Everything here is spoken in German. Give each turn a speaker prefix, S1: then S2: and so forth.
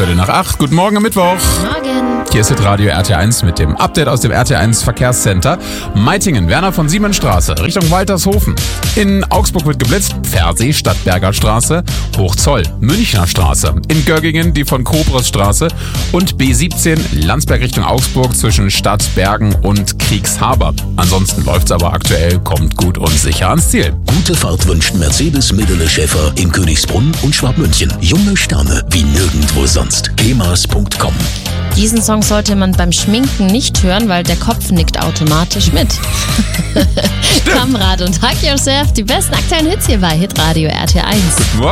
S1: 7:15. Guten Morgen am Mittwoch.
S2: Morgen.
S1: Hier ist Hitradio RT1 mit dem Update aus dem RT1 Verkehrscenter. Meitingen, Werner von Siemensstraße, Richtung Waltershofen. In Augsburg wird geblitzt, Pfersee, Stadtberger Straße, Hochzoll, Münchner Straße. In Göggingen die von Kobres Straße und B17 Landsberg Richtung Augsburg zwischen Stadt, Bergen und Kriegshaber. Ansonsten läuft's aber aktuell, kommt gut und sicher ans Ziel.
S3: Gute Fahrt wünscht Mercedes Medele Schäfer in Königsbrunn und Schwabmünchen. Junge Sterne wie nirgendwo sonst. kemas.com.
S2: Diesen Song sollte man beim Schminken nicht hören, weil der Kopf nickt automatisch mit. Kamrad und Hug Yourself, die besten aktuellen Hits hier bei Hitradio RT1.
S1: Guten Morgen.